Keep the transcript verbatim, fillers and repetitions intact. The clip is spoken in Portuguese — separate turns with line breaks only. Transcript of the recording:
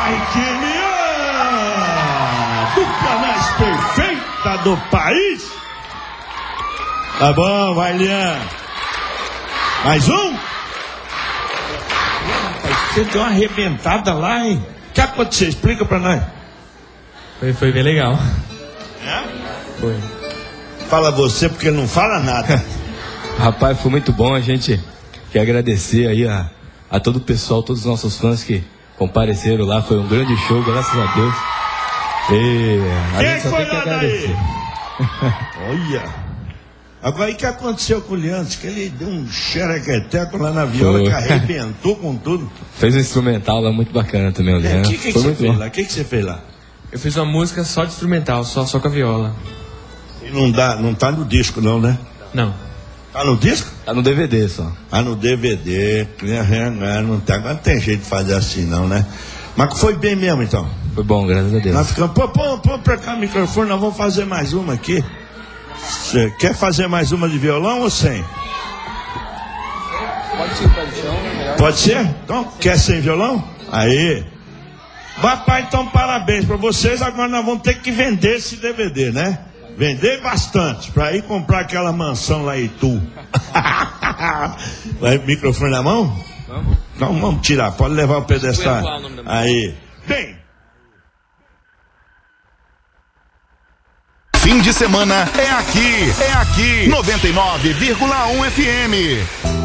Dupla mais perfeita do país. Tá bom, vai, Lian. Mais um? Você deu uma arrebentada lá, hein? O que aconteceu? Explica pra nós.
Foi, foi bem legal.
É?
Foi.
Fala você, porque não fala nada.
Rapaz, foi muito bom. A gente quer agradecer aí a, a todo o pessoal, todos os nossos fãs que compareceram lá. Foi um grande show, graças a Deus. E a
Quem
gente só
foi
tem que
lá
agradecer.
daí? Olha. Agora, o que aconteceu com o Leandro? Que ele deu um xerequeteco lá na viola,
Foi.
que arrebentou com tudo.
Fez um instrumental lá muito bacana também, o
O
Leandro.
que, que, que
Foi
você
muito
fez
bom.
lá? O que, que você fez lá?
Eu fiz uma música só de instrumental, só, só com a viola.
E não, dá, não tá no disco, não, né?
Não.
Tá no disco?
Tá no D V D só.
Tá no D V D. Não tem, agora não tem jeito de fazer assim, não, né? Mas foi bem mesmo, então.
Foi bom, graças a Deus.
Nós ficamos, pô, pô, pô, pra cá o microfone, nós vamos fazer mais uma aqui. Você quer fazer mais uma de violão ou sem?
Pode ser, pode ser.
Pode ser? Então, quer sem violão? Aí. Papai, então parabéns pra vocês. Agora nós vamos ter que vender esse D V D, né? Vender bastante, pra ir comprar aquela mansão lá em Itu. Vai, microfone na mão?
Vamos.
Então vamos tirar, pode levar o pedestal. Aí. Bem.
Fim de semana é aqui, é aqui, noventa e nove vírgula um F M.